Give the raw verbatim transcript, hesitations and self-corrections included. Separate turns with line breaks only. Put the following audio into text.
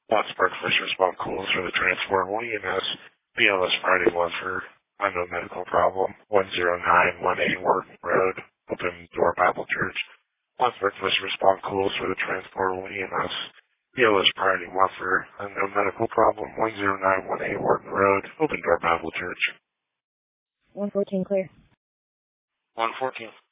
Wattsburg First Respond calls for the transport one E M S, B L S Friday one for unknown medical problem, one zero nine one eight Wharton Road, Open Door Bible Church. Wattsburg First Respond calls for the transport one E M S, B L S Priority one for unknown medical problem, one zero nine one eight Wharton Road, Open Door Bible Church.
one fourteen clear.
one fourteen.